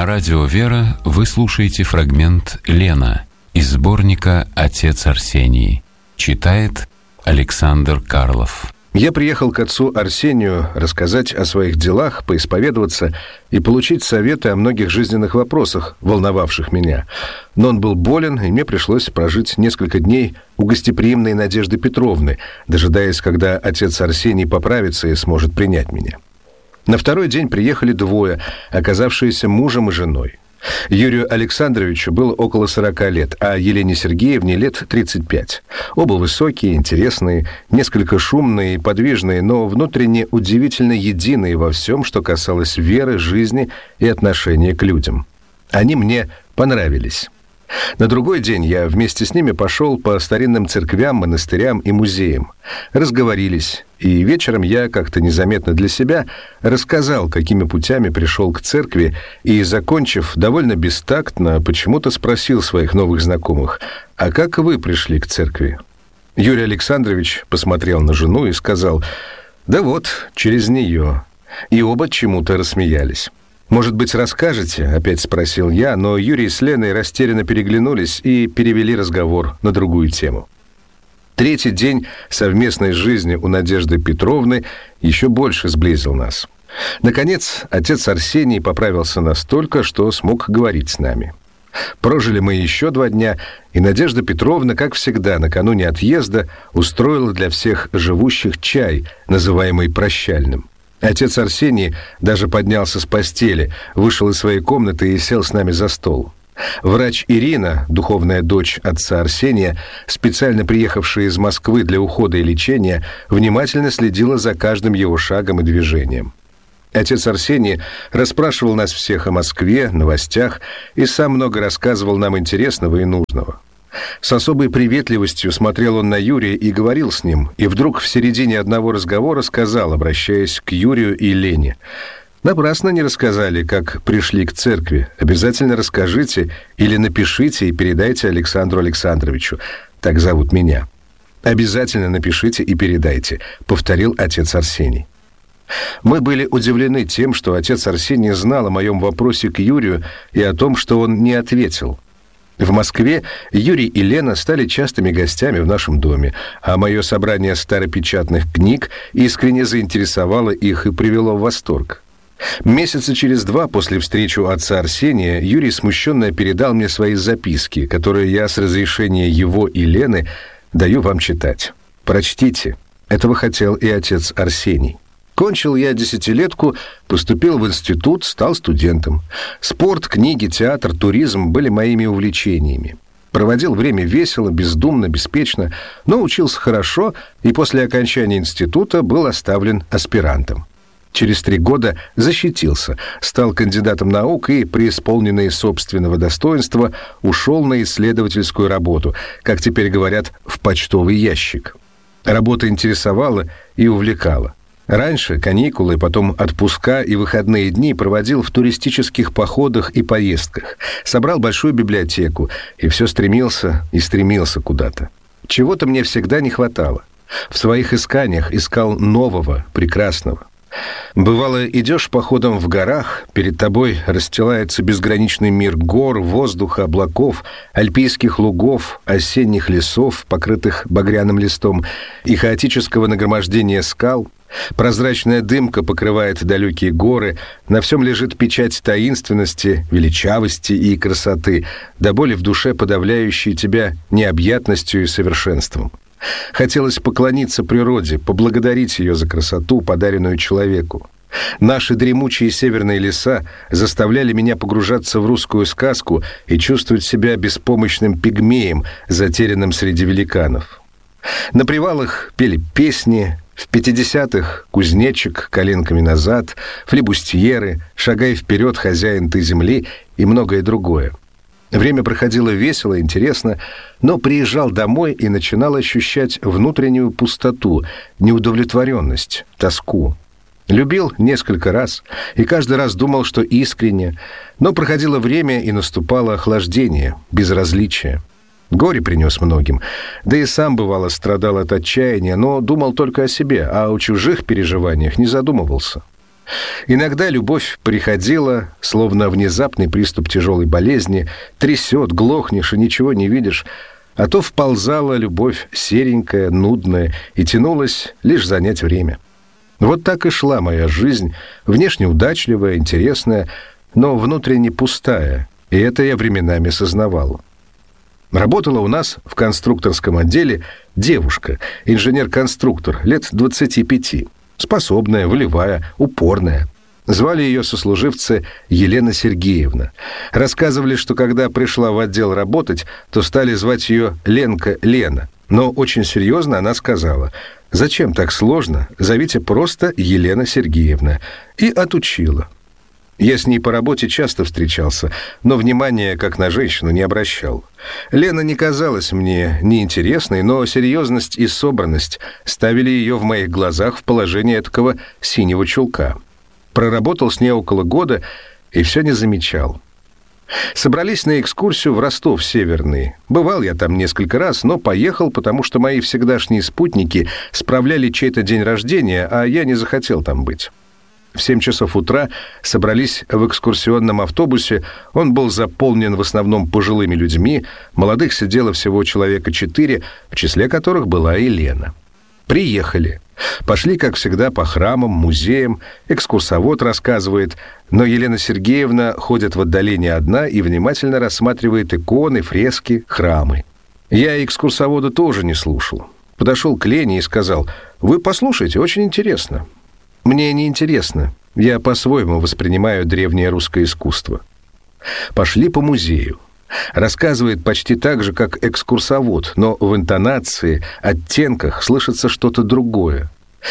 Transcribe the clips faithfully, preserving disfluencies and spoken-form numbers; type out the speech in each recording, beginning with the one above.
На радио «Вера» вы слушаете фрагмент «Лена» из сборника «Отец Арсений». Читает Александр Карлов. Я приехал к отцу Арсению рассказать о своих делах, поисповедоваться и получить советы о многих жизненных вопросах, волновавших меня. Но он был болен, и мне пришлось прожить несколько дней у гостеприимной Надежды Петровны, дожидаясь, когда отец Арсений поправится и сможет принять меня. На второй день приехали двое, оказавшиеся мужем и женой. Юрию Александровичу было около сорока лет, а Елене Сергеевне лет тридцать пять. Оба высокие, интересные, несколько шумные и подвижные, но внутренне удивительно единые во всем, что касалось веры, жизни и отношения к людям. Они мне понравились. На другой день я вместе с ними пошел по старинным церквям, монастырям и музеям. Разговорились, и вечером я, как-то незаметно для себя, рассказал, какими путями пришел к церкви, и, закончив, довольно бестактно, почему-то спросил своих новых знакомых: «А как вы пришли к церкви?» Юрий Александрович посмотрел на жену и сказал: «Да вот, через нее». И оба чему-то рассмеялись. «Может быть, расскажете?» — опять спросил я, но Юрий с Леной растерянно переглянулись и перевели разговор на другую тему. Третий день совместной жизни у Надежды Петровны еще больше сблизил нас. Наконец, отец Арсений поправился настолько, что смог говорить с нами. Прожили мы еще два дня, и Надежда Петровна, как всегда, накануне отъезда устроила для всех живущих чай, называемый прощальным. Отец Арсений даже поднялся с постели, вышел из своей комнаты и сел с нами за стол. Врач Ирина, духовная дочь отца Арсения, специально приехавшая из Москвы для ухода и лечения, внимательно следила за каждым его шагом и движением. Отец Арсений расспрашивал нас всех о Москве, новостях и сам много рассказывал нам интересного и нужного. С особой приветливостью смотрел он на Юрия и говорил с ним, и вдруг в середине одного разговора сказал, обращаясь к Юрию и Лене: «Напрасно не рассказали, как пришли к церкви. Обязательно расскажите или напишите и передайте Александру Александровичу. Так зовут меня. Обязательно напишите и передайте», — повторил отец Арсений. Мы были удивлены тем, что отец Арсений знал о моем вопросе к Юрию и о том, что он не ответил. В Москве Юрий и Лена стали частыми гостями в нашем доме, а мое собрание старопечатных книг искренне заинтересовало их и привело в восторг. Месяца через два после встречи у отца Арсения Юрий смущенно передал мне свои записки, которые я с разрешения его и Лены даю вам читать. Прочтите. Этого хотел и отец Арсений. Кончил я десятилетку, поступил в институт, стал студентом. Спорт, книги, театр, туризм были моими увлечениями. Проводил время весело, бездумно, беспечно, но учился хорошо и после окончания института был оставлен аспирантом. Через три года защитился, стал кандидатом наук и, преисполненный собственного достоинства, ушел на исследовательскую работу, как теперь говорят, в почтовый ящик. Работа интересовала и увлекала. Раньше каникулы, потом отпуска и выходные дни проводил в туристических походах и поездках. Собрал большую библиотеку и все стремился и стремился куда-то. Чего-то мне всегда не хватало. В своих исканиях искал нового, прекрасного. Бывало, идешь походом в горах, перед тобой расстилается безграничный мир гор, воздуха, облаков, альпийских лугов, осенних лесов, покрытых багряным листом, и хаотического нагромождения скал. Прозрачная дымка покрывает далекие горы, на всем лежит печать таинственности, величавости и красоты, до боли в душе подавляющей тебя необъятностью и совершенством. Хотелось поклониться природе, поблагодарить ее за красоту, подаренную человеку. Наши дремучие северные леса заставляли меня погружаться в русскую сказку и чувствовать себя беспомощным пигмеем, затерянным среди великанов. На привалах пели песни, в пятидесятых кузнечик коленками назад, флибустьеры, шагай вперед, хозяин ты земли и многое другое. Время проходило весело, интересно, но приезжал домой и начинал ощущать внутреннюю пустоту, неудовлетворенность, тоску. Любил несколько раз и каждый раз думал, что искренне, но проходило время и наступало охлаждение, безразличие. Горе принес многим, да и сам, бывало, страдал от отчаяния, но думал только о себе, а о чужих переживаниях не задумывался. Иногда любовь приходила, словно внезапный приступ тяжелой болезни, трясет, глохнешь и ничего не видишь, а то вползала любовь серенькая, нудная, и тянулась лишь занять время. Вот так и шла моя жизнь, внешне удачливая, интересная, но внутренне пустая, и это я временами сознавал. Работала у нас в конструкторском отделе девушка, инженер-конструктор, лет двадцати пяти, способная, волевая, упорная. Звали ее сослуживцы Елена Сергеевна. Рассказывали, что когда пришла в отдел работать, то стали звать ее Ленка Лена. Но очень серьезно она сказала: «Зачем так сложно? Зовите просто Елена Сергеевна». И отучила. Я с ней по работе часто встречался, но внимания, как на женщину, не обращал. Лена не казалась мне неинтересной, но серьезность и собранность ставили ее в моих глазах в положение такого синего чулка. Проработал с ней около года и все не замечал. Собрались на экскурсию в Ростов Северный. Бывал я там несколько раз, но поехал, потому что мои всегдашние спутники справляли чей-то день рождения, а я не захотел там быть. В семь часов утра собрались в экскурсионном автобусе. Он был заполнен в основном пожилыми людьми. Молодых сидело всего человека четыре, в числе которых была и Лена. Приехали. Пошли, как всегда, по храмам, музеям. Экскурсовод рассказывает, но Елена Сергеевна ходит в отдалении одна и внимательно рассматривает иконы, фрески, храмы. Я экскурсовода тоже не слушал. Подошел к Лене и сказал: «Вы послушайте, очень интересно». «Мне не интересно. Я по-своему воспринимаю древнее русское искусство». Пошли по музею. Рассказывает почти так же, как экскурсовод, но в интонации, оттенках слышится что-то другое.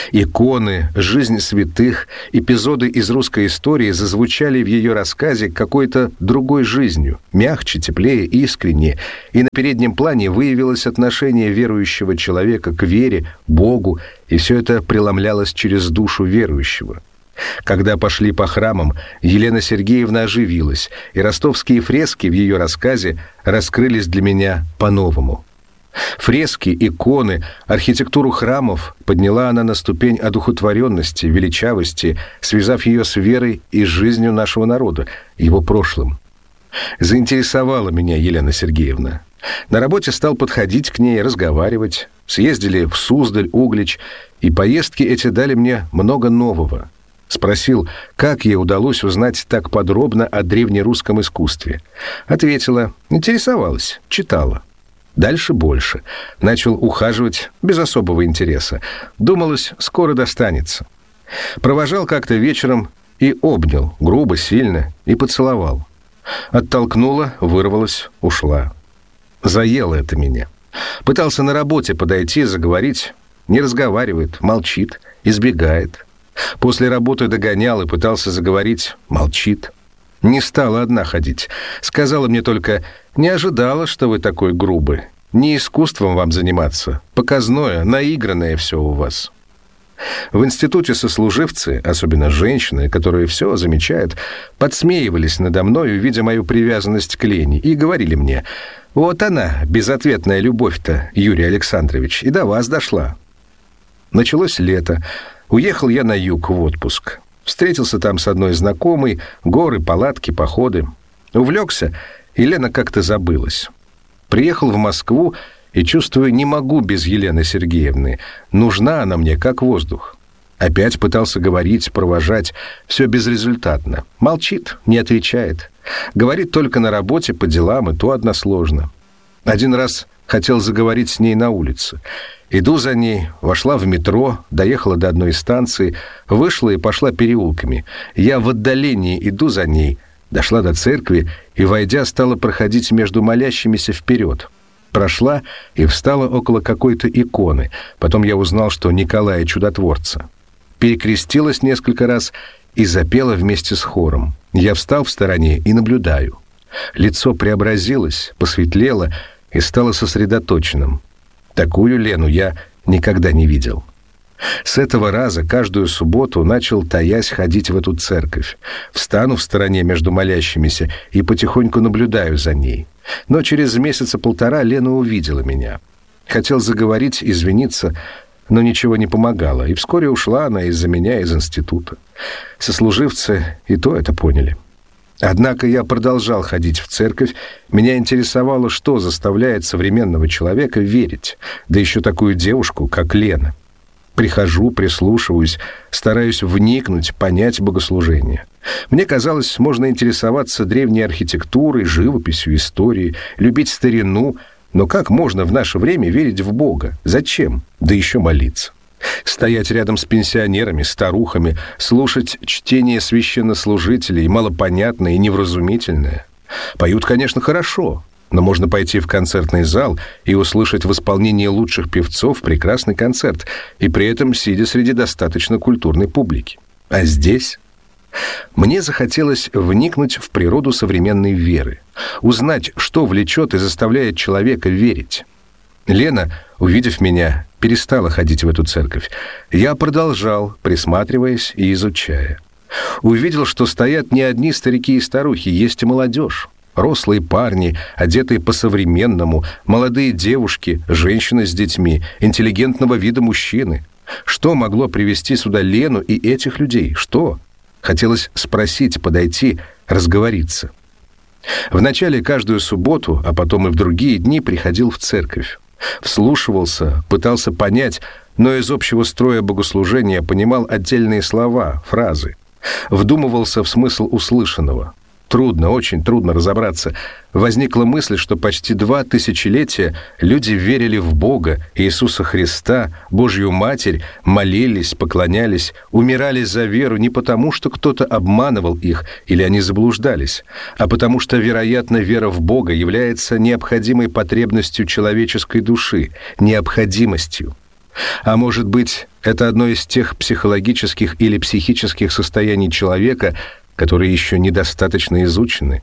Иконы, жизнь святых, эпизоды из русской истории зазвучали в ее рассказе какой-то другой жизнью, мягче, теплее, искреннее, и на переднем плане выявилось отношение верующего человека к вере, Богу, и все это преломлялось через душу верующего. Когда пошли по храмам, Елена Сергеевна оживилась, и ростовские фрески в ее рассказе раскрылись для меня по-новому. Фрески, иконы, архитектуру храмов подняла она на ступень одухотворенности, величавости, связав ее с верой и жизнью нашего народа, его прошлым. Заинтересовала меня Елена Сергеевна. На работе стал подходить к ней, разговаривать. Съездили в Суздаль, Углич, и поездки эти дали мне много нового. Спросил, как ей удалось узнать так подробно о древнерусском искусстве. Ответила: интересовалась, читала. Дальше больше. Начал ухаживать без особого интереса. Думалось, скоро достанется. Провожал как-то вечером и обнял, грубо, сильно, и поцеловал. Оттолкнула, вырвалась, ушла. Заело это меня. Пытался на работе подойти, заговорить. Не разговаривает, молчит, избегает. После работы догонял и пытался заговорить, молчит. Не стала одна ходить. Сказала мне только: «Не ожидала, что вы такой грубый. Не искусством вам заниматься. Показное, наигранное все у вас». В институте сослуживцы, особенно женщины, которые все замечают, подсмеивались надо мной, видя мою привязанность к Лене, и говорили мне: «Вот она, безответная любовь-то, Юрий Александрович, и до вас дошла». Началось лето. Уехал я на юг в отпуск. Встретился там с одной знакомой, горы, палатки, походы. Увлекся, и Лена как-то забылась. Приехал в Москву и, чувствую, не могу без Елены Сергеевны. Нужна она мне, как воздух. Опять пытался говорить, провожать. Все безрезультатно. Молчит, не отвечает. Говорит только на работе, по делам, и то односложно. Один раз хотел заговорить с ней на улице. Иду за ней, вошла в метро, доехала до одной станции, вышла и пошла переулками. Я в отдалении иду за ней, дошла до церкви и, войдя, стала проходить между молящимися вперед. Прошла и встала около какой-то иконы. Потом я узнал, что Николая Чудотворца. Перекрестилась несколько раз и запела вместе с хором. Я встал в стороне и наблюдаю. Лицо преобразилось, посветлело и стало сосредоточенным. Такую Лену я никогда не видел. С этого раза каждую субботу начал, таясь, ходить в эту церковь. Встану в стороне между молящимися и потихоньку наблюдаю за ней. Но через месяца полтора Лена увидела меня. Хотел заговорить, извиниться, но ничего не помогало, и вскоре ушла она из-за меня из института. Сослуживцы и то это поняли. Однако я продолжал ходить в церковь. Меня интересовало, что заставляет современного человека верить, да еще такую девушку, как Лена. Прихожу, прислушиваюсь, стараюсь вникнуть, понять богослужение. Мне казалось, можно интересоваться древней архитектурой, живописью, историей, любить старину, но как можно в наше время верить в Бога? Зачем? Да еще молиться. Стоять рядом с пенсионерами, старухами, слушать чтение священнослужителей, малопонятное и невразумительное. Поют, конечно, хорошо, но можно пойти в концертный зал и услышать в исполнении лучших певцов прекрасный концерт, и при этом сидя среди достаточно культурной публики. А здесь... Мне захотелось вникнуть в природу современной веры, узнать, что влечет и заставляет человека верить. Лена, увидев меня, перестала ходить в эту церковь. Я продолжал, присматриваясь и изучая. Увидел, что стоят не одни старики и старухи, есть и молодежь. Рослые парни, одетые по-современному, молодые девушки, женщины с детьми, интеллигентного вида мужчины. Что могло привести сюда Лену и этих людей? Что? Хотелось спросить, подойти, разговориться. Вначале каждую субботу, а потом и в другие дни приходил в церковь. Вслушивался, пытался понять, но из общего строя богослужения понимал отдельные слова, фразы. Вдумывался в смысл услышанного. Трудно, очень трудно разобраться. Возникла мысль, что почти два тысячелетия люди верили в Бога, Иисуса Христа, Божью Матерь, молились, поклонялись, умирали за веру не потому, что кто-то обманывал их или они заблуждались, а потому что, вероятно, вера в Бога является необходимой потребностью человеческой души, необходимостью. А может быть, это одно из тех психологических или психических состояний человека, которые еще недостаточно изучены.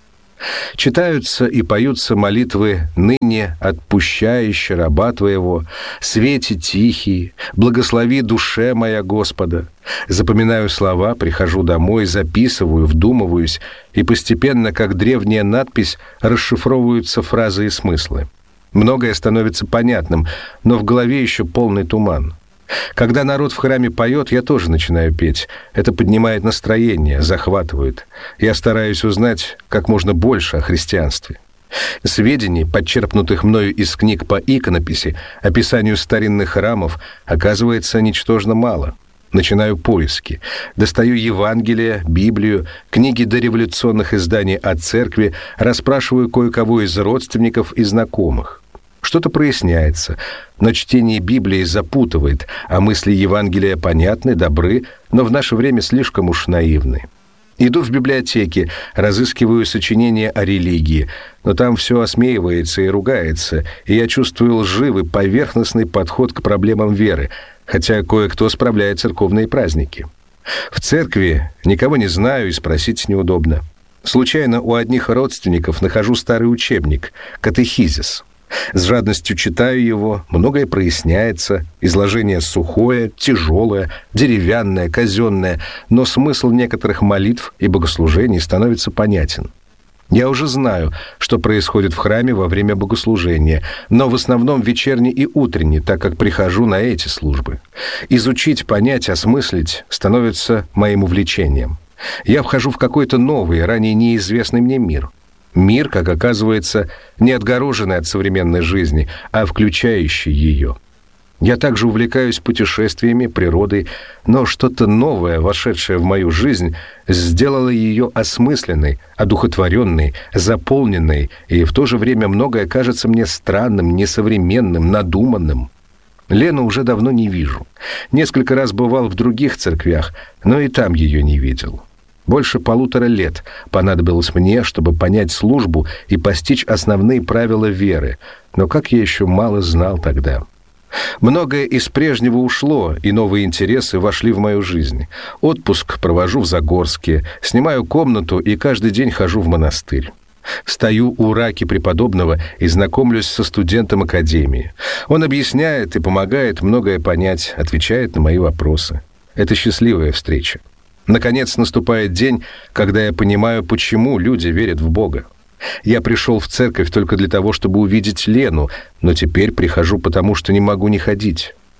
Читаются и поются молитвы «Ныне отпущающий раба Твоего», «Свете тихий», «Благослови душе моя Господа». Запоминаю слова, прихожу домой, записываю, вдумываюсь, и постепенно, как древняя надпись, расшифровываются фразы и смыслы. Многое становится понятным, но в голове еще полный туман. Когда народ в храме поет, я тоже начинаю петь. Это поднимает настроение, захватывает. Я стараюсь узнать как можно больше о христианстве. Сведений, подчерпнутых мною из книг по иконописи, описанию старинных храмов, оказывается ничтожно мало. Начинаю поиски. Достаю Евангелие, Библию, книги дореволюционных изданий о церкви, расспрашиваю кое-кого из родственников и знакомых. Что-то проясняется, но чтение Библии запутывает, а мысли Евангелия понятны, добры, но в наше время слишком уж наивны. Иду в библиотеки, разыскиваю сочинения о религии, но там все осмеивается и ругается, и я чувствую лживый, поверхностный подход к проблемам веры, хотя кое-кто справляет церковные праздники. В церкви никого не знаю и спросить неудобно. Случайно у одних родственников нахожу старый учебник «Катехизис». С жадностью читаю его, многое проясняется, изложение сухое, тяжелое, деревянное, казенное, но смысл некоторых молитв и богослужений становится понятен. Я уже знаю, что происходит в храме во время богослужения, но в основном вечерний и утренний, так как прихожу на эти службы. Изучить, понять, осмыслить становится моим увлечением. Я вхожу в какой-то новый, ранее неизвестный мне мир. Мир, как оказывается, не отгороженный от современной жизни, а включающий ее. Я также увлекаюсь путешествиями, природой, но что-то новое, вошедшее в мою жизнь, сделало ее осмысленной, одухотворенной, заполненной, и в то же время многое кажется мне странным, несовременным, надуманным. Лену уже давно не вижу. Несколько раз бывал в других церквях, но и там ее не видел. Больше полутора лет понадобилось мне, чтобы понять службу и постичь основные правила веры, но как я еще мало знал тогда. Многое из прежнего ушло, и новые интересы вошли в мою жизнь. Отпуск провожу в Загорске, снимаю комнату и каждый день хожу в монастырь. Стою у раки преподобного и знакомлюсь со студентом академии. Он объясняет и помогает многое понять, отвечает на мои вопросы. Это счастливая встреча. Наконец наступает день, когда я понимаю, почему люди верят в Бога. Я пришел в церковь только для того, чтобы увидеть Лену, но теперь прихожу потому, что не могу не ходить.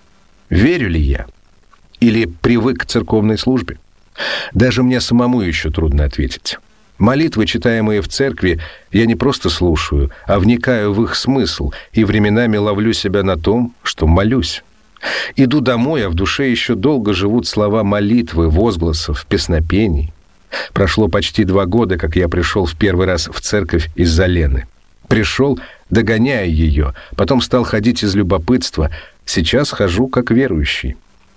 Верю ли я? Или привык к церковной службе? Даже мне самому еще трудно ответить. Молитвы, читаемые в церкви, я не просто слушаю, а вникаю в их смысл и временами ловлю себя на том, что молюсь. Иду домой, а в душе еще долго живут слова молитвы, возгласов, песнопений. Прошло почти два года, как я пришел в первый раз в церковь из-за Лены. Пришел, догоняя ее, потом стал ходить из любопытства. Сейчас хожу как верующий.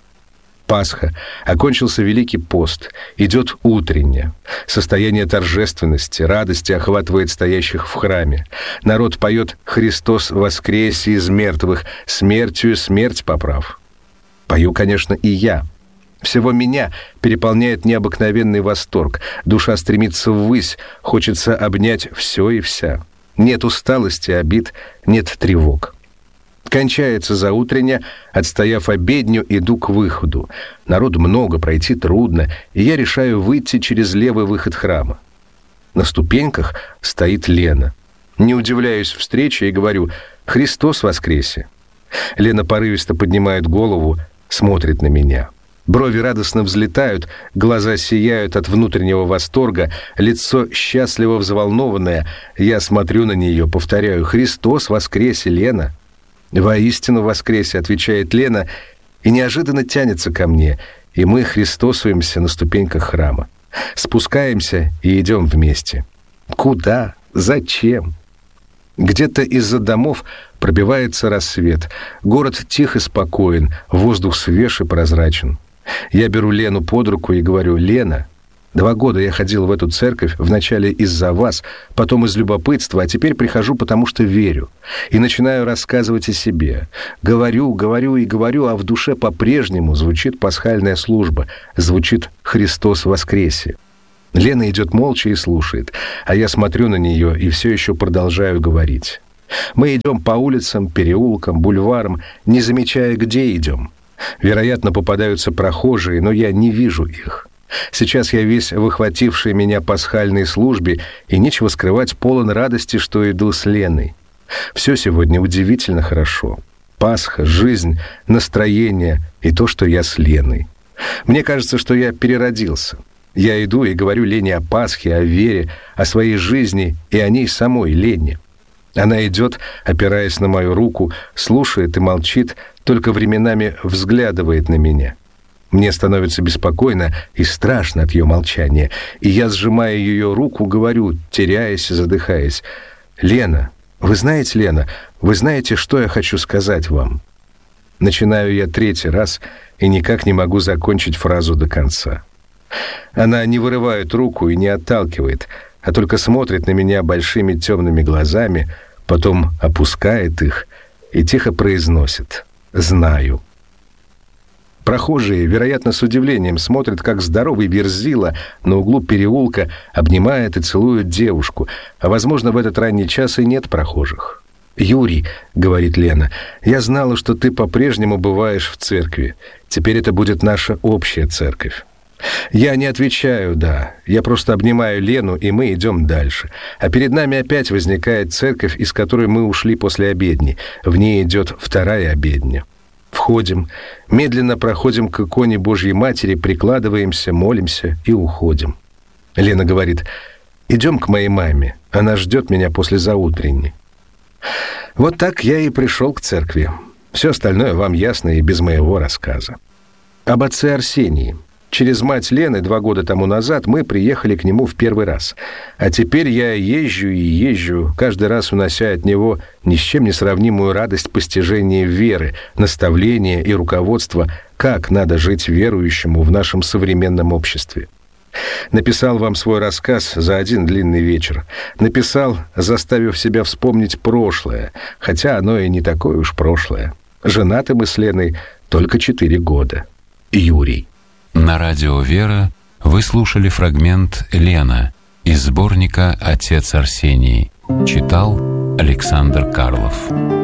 Пасха, окончился Великий пост, идет утренняя. Состояние торжественности, радости охватывает стоящих в храме. Народ поет «Христос воскресе из мертвых, смертью смерть поправ». Пою, конечно, и я. Всего меня переполняет необыкновенный восторг. Душа стремится ввысь, хочется обнять все и вся. Нет усталости, обид, нет тревог. Кончается заутренне, отстояв обедню, иду к выходу. Народу много, пройти трудно, и я решаю выйти через левый выход храма. На ступеньках стоит Лена. Не удивляюсь встрече и говорю «Христос воскресе». Лена порывисто поднимает голову, смотрит на меня. Брови радостно взлетают, глаза сияют от внутреннего восторга, лицо счастливо взволнованное. Я смотрю на нее, повторяю «Христос воскресе, Лена». «Воистину воскресе», — отвечает Лена, и неожиданно тянется ко мне, и мы христосуемся на ступеньках храма. Спускаемся и идем вместе. Куда? Зачем? Где-то из-за домов пробивается рассвет. Город тих и спокоен, воздух свеж и прозрачен. Я беру Лену под руку и говорю: «Лена, два года я ходил в эту церковь, вначале из-за вас, потом из любопытства, а теперь прихожу, потому что верю. И начинаю рассказывать о себе. Говорю, говорю и говорю, а в душе по-прежнему звучит пасхальная служба, звучит «Христос воскресе». Лена идет молча и слушает, а я смотрю на нее и все еще продолжаю говорить. Мы идем по улицам, переулкам, бульварам, не замечая, где идем. Вероятно, попадаются прохожие, но я не вижу их. Сейчас я весь в охватившей меня пасхальной службе, и нечего скрывать, полон радости, что иду с Леной. Все сегодня удивительно хорошо. Пасха, жизнь, настроение и то, что я с Леной. Мне кажется, что я переродился. Я иду и говорю Лене о Пасхе, о вере, о своей жизни и о ней самой, Лене. Она идет, опираясь на мою руку, слушает и молчит, только временами взглядывает на меня. Мне становится беспокойно и страшно от ее молчания, и я, сжимая ее руку, говорю, теряясь и задыхаясь: «Лена, вы знаете, Лена, вы знаете, что я хочу сказать вам?» Начинаю я третий раз и никак не могу закончить фразу до конца. Она не вырывает руку и не отталкивает, а только смотрит на меня большими темными глазами, потом опускает их и тихо произносит: «Знаю». Прохожие, вероятно, с удивлением смотрят, как здоровый верзила на углу переулка обнимает и целует девушку, а, возможно, в этот ранний час и нет прохожих. «Юрий», — говорит Лена, — «я знала, что ты по-прежнему бываешь в церкви. Теперь это будет наша общая церковь». Я не отвечаю «да», я просто обнимаю Лену, и мы идем дальше. А перед нами опять возникает церковь, из которой мы ушли после обедни. В ней идет вторая обедня. Входим, медленно проходим к иконе Божьей Матери, прикладываемся, молимся и уходим. Лена говорит: «Идем к моей маме, она ждет меня после заутренней». Вот так я и пришел к церкви. Все остальное вам ясно и без моего рассказа. Об отце Арсении. Через мать Лены два года тому назад мы приехали к нему в первый раз. А теперь я езжу и езжу, каждый раз унося от него ни с чем не сравнимую радость постижения веры, наставления и руководства, как надо жить верующему в нашем современном обществе. Написал вам свой рассказ за один длинный вечер. Написал, заставив себя вспомнить прошлое, хотя оно и не такое уж прошлое. Женаты мы с Леной только четыре года. Юрий. На радио «Вера» вы слушали фрагмент «Лена» из сборника «Отец Арсений». Читал Александр Карлов.